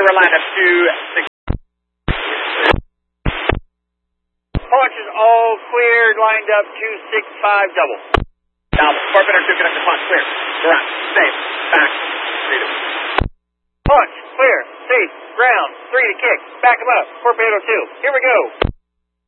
we're lined up 2-6. Punch is all cleared, lined up 2-6-5 double. Now, Scorpion 2 connect the punch, clear. Ground, safe, back, 3 to punch, clear, safe, ground, 3 to kick, back him up, Scorpion 2. Here we go.